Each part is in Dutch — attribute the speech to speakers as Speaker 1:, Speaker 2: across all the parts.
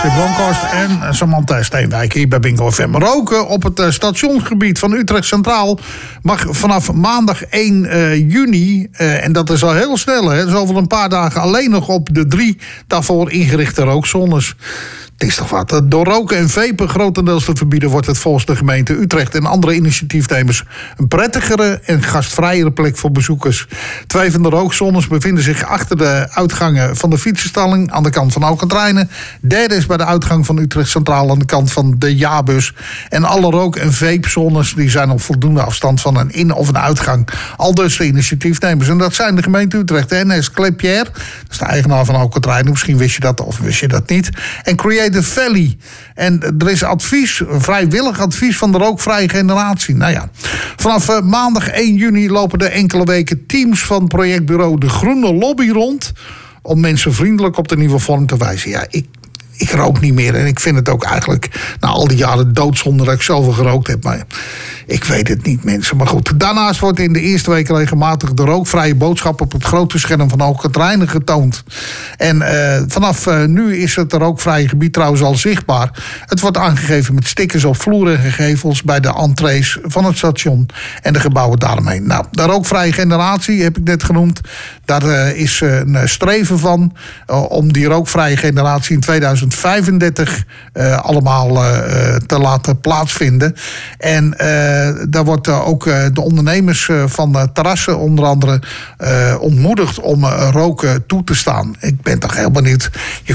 Speaker 1: Astrid Bronkhorst en Samantha Steenwijk hier bij Bingo FM. Roken op het stationsgebied van Utrecht Centraal mag vanaf maandag 1 juni... en dat is al heel snel, hè, dus over een paar dagen alleen nog op de 3 daarvoor ingerichte rookzones. Het is toch wat. Door roken en vapen grotendeels te verbieden wordt het volgens de gemeente Utrecht en andere initiatiefnemers een prettigere en gastvrijere plek voor bezoekers. 2 van de rookzones bevinden zich achter de uitgangen van de fietsenstalling aan de kant van Alkatrijnen. Derde is bij de uitgang van Utrecht Centraal aan de kant van de jaarbus. En alle rook- en vapezones die zijn op voldoende afstand van een in- of een uitgang. Aldus de initiatiefnemers. En dat zijn de gemeente Utrecht. NS Clepierre, dat is de eigenaar van Alkatrijnen. Misschien wist je dat of wist je dat niet. En Creative Valley. En er is advies, vrijwillig advies van de rookvrije generatie. Nou ja, vanaf maandag 1 juni lopen er enkele weken teams van projectbureau De Groene Lobby rond om mensen vriendelijk op de nieuwe vorm te wijzen. Ja, ik rook niet meer en ik vind het ook eigenlijk na al die jaren doodzonde dat ik zoveel gerookt heb. Maar ik weet het niet, mensen. Maar goed, daarnaast wordt in de eerste week regelmatig de rookvrije boodschap op het grote scherm van Alkatrijnen getoond. En vanaf nu is het rookvrije gebied trouwens al zichtbaar. Het wordt aangegeven met stickers op vloeren en gevels bij de entrees van het station en de gebouwen daaromheen. Nou, de rookvrije generatie heb ik net genoemd. Daar is een streven van om die rookvrije generatie in 2035 allemaal te laten plaatsvinden. En daar wordt ook de ondernemers van terrassen onder andere ontmoedigd om roken toe te staan. Ik ben toch heel benieuwd.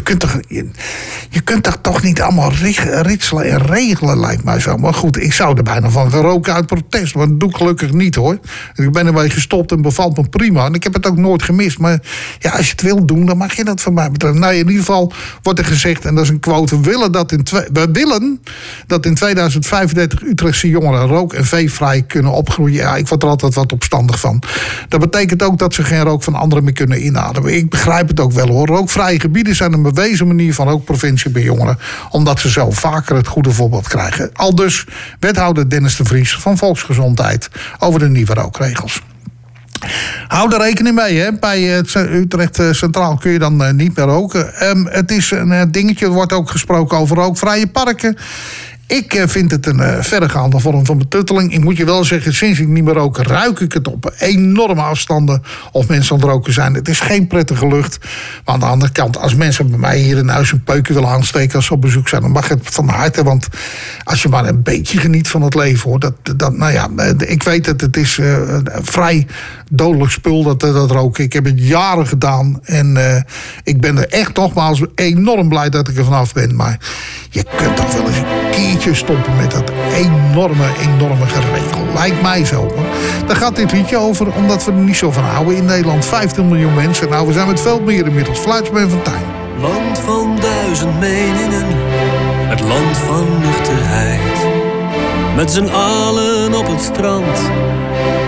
Speaker 1: Je kunt toch niet allemaal ritselen en regelen, lijkt mij zo. Maar goed, ik zou er bijna van gaan roken uit protest. Maar dat doe ik gelukkig niet, hoor. Ik ben ermee gestopt en bevalt me prima. En ik heb het ook nooit gemist. Maar ja, als je het wil doen, dan mag je dat van mij betreft. Nou, in ieder geval wordt er gezegd, en dat is een quote: we willen dat in 2035 Utrechtse jongeren rook- en veevrij kunnen opgroeien. Ja, ik word er altijd wat opstandig van. Dat betekent ook dat ze geen rook van anderen meer kunnen inademen. Ik begrijp het ook wel, hoor. Rookvrije gebieden zijn een bewezen manier van rookpreventie bij jongeren, omdat ze zo vaker het goede voorbeeld krijgen. Aldus wethouder Dennis de Vries van Volksgezondheid over de nieuwe rookregels. Hou er rekening mee, hè. Bij het Utrecht Centraal kun je dan niet meer roken. Het is een dingetje, er wordt ook gesproken over rookvrije parken. Ik vind het een verregaande vorm van betutteling. Ik moet je wel zeggen, sinds ik niet meer rook, ruik ik het op enorme afstanden of mensen aan het roken zijn. Het is geen prettige lucht. Maar aan de andere kant, als mensen bij mij hier in huis een peukje willen aansteken als ze op bezoek zijn, dan mag het van harte. Want als je maar een beetje geniet van het leven, hoor. Nou ja, ik weet dat het is vrij dodelijk spul, dat roken. Ik heb het jaren gedaan. En ik ben er echt nogmaals enorm blij dat ik er vanaf ben. Maar je kunt toch wel eens een keertje stoppen met dat enorme geregel. Lijkt mij zo, hoor. Daar gaat dit liedje over, omdat we er niet zo van houden in Nederland. 15 miljoen mensen. Nou, we zijn met veel meer inmiddels. Fluitsman van Tijn.
Speaker 2: Land van 1000 meningen. Het land van nuchterheid. Met z'n allen op het strand.